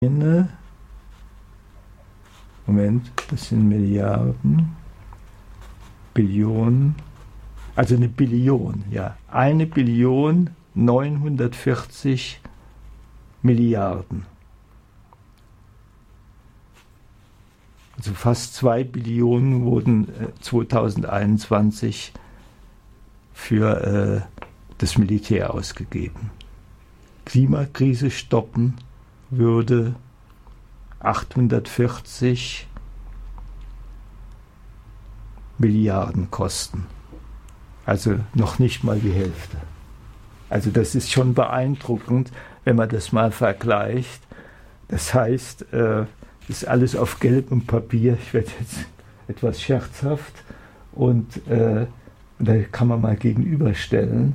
Moment, das sind Milliarden, Billionen, also eine Billion, ja, 1.940 Milliarden. Also fast 2 Billionen wurden 2021 für das Militär ausgegeben. Klimakrise stoppen würde 840 Milliarden kosten. Also noch nicht mal die Hälfte. Also das ist schon beeindruckend, wenn man das mal vergleicht. Das heißt, ist alles auf gelbem Papier. Ich werde jetzt etwas scherzhaft und da kann man mal gegenüberstellen.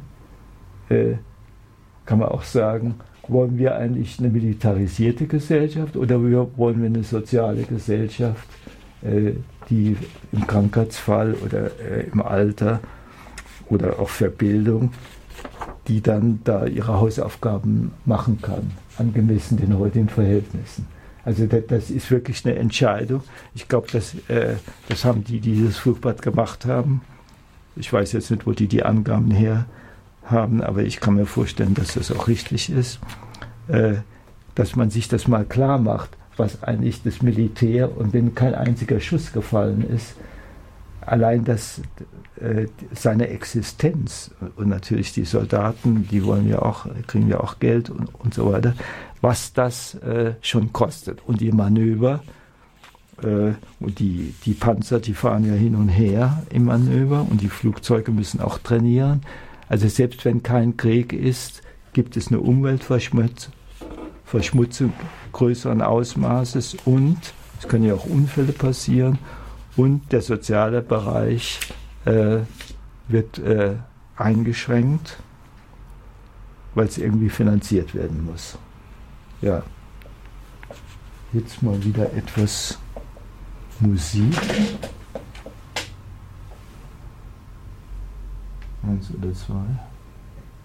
Kann man auch sagen, wollen wir eigentlich eine militarisierte Gesellschaft oder wollen wir eine soziale Gesellschaft, die im Krankheitsfall oder im Alter oder auch für Bildung, die dann da ihre Hausaufgaben machen kann, angemessen den heutigen Verhältnissen. Also das ist wirklich eine Entscheidung. Ich glaube, das haben die das Flugblatt gemacht haben. Ich weiß jetzt nicht, wo die Angaben her haben, aber ich kann mir vorstellen, dass das auch richtig ist, dass man sich das mal klar macht, was eigentlich das Militär, und wenn kein einziger Schuss gefallen ist, allein das, seine Existenz und natürlich die Soldaten, die kriegen ja auch Geld und so weiter, was das schon kostet. Und die Manöver und die Panzer, die fahren ja hin und her im Manöver und die Flugzeuge müssen auch trainieren. Also selbst wenn kein Krieg ist, gibt es eine Umweltverschmutzung größeren Ausmaßes und es können ja auch Unfälle passieren und der soziale Bereich wird eingeschränkt, weil es irgendwie finanziert werden muss. Ja, jetzt mal wieder etwas Musik. 1 oder 2.